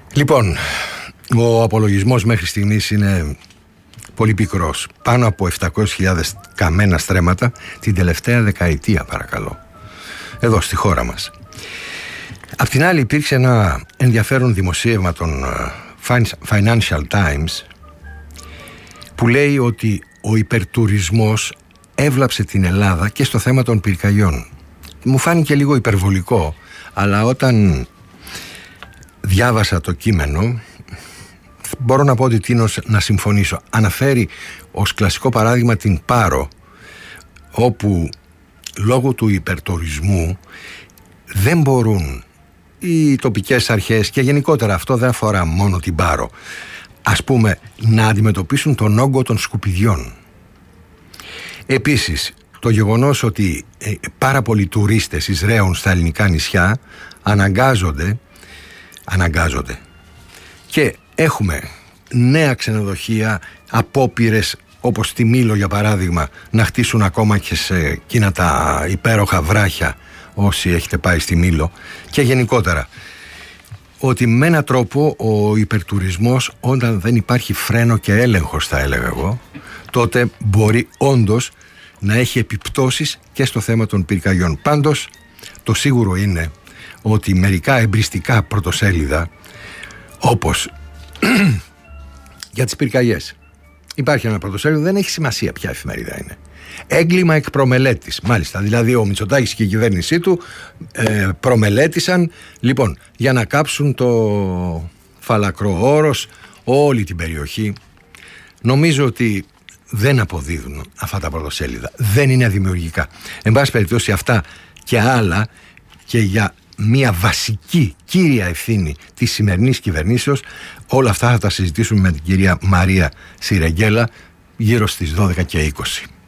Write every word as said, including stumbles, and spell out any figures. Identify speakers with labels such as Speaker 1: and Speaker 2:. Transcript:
Speaker 1: Λοιπόν, ο απολογισμός μέχρι στιγμής είναι πολύ πικρός. Πάνω από επτακόσιες χιλιάδες καμένα στρέμματα την τελευταία δεκαετία, παρακαλώ, εδώ στη χώρα μας. Απ' την άλλη υπήρξε ένα ενδιαφέρον δημοσίευμα των Financial Times που λέει ότι ο υπερτουρισμός έβλαψε την Ελλάδα και στο θέμα των πυρκαγιών. Μου φάνηκε λίγο υπερβολικό, αλλά όταν διάβασα το κείμενο μπορώ να πω ότι τείνω να συμφωνήσω. Αναφέρει ως κλασικό παράδειγμα την Πάρο, όπου λόγω του υπερτουρισμού δεν μπορούν οι τοπικές αρχές, και γενικότερα αυτό δεν αφορά μόνο την Πάρο, ας πούμε, να αντιμετωπίσουν τον όγκο των σκουπιδιών. Επίσης, το γεγονός ότι ε, πάρα πολλοί τουρίστες εισραίουν στα ελληνικά νησιά αναγκάζονται, αναγκάζονται και έχουμε νέα ξενοδοχεία, απόπειρες όπως στη Μήλο για παράδειγμα να χτίσουν ακόμα και σε εκείνα τα υπέροχα βράχια, όσοι έχετε πάει στη Μήλο, και γενικότερα ότι με έναν τρόπο ο υπερτουρισμός, όταν δεν υπάρχει φρένο και έλεγχος, θα έλεγα εγώ, τότε μπορεί όντως να έχει επιπτώσεις και στο θέμα των πυρκαγιών. Πάντως το σίγουρο είναι ότι μερικά εμπριστικά πρωτοσέλιδα, όπως για τις πυρκαγιές, υπάρχει ένα πρωτοσέλιδο, δεν έχει σημασία ποια εφημερίδα είναι, έγκλημα εκ προμελέτης. Μάλιστα, δηλαδή ο Μητσοτάκης και η κυβέρνησή του ε, προμελέτησαν λοιπόν για να κάψουν το Φαλακρό Όρος, όλη την περιοχή. Νομίζω ότι δεν αποδίδουν αυτά τα πρωτοσέλιδα, δεν είναι δημιουργικά. Εν πάση περιπτώσει, αυτά και άλλα, και για μια βασική κύρια ευθύνη της σημερινής κυβερνήσεως, όλα αυτά θα τα συζητήσουμε με την κυρία Μαρία Σιρεγγέλα γύρω στις δώδεκα και είκοσι.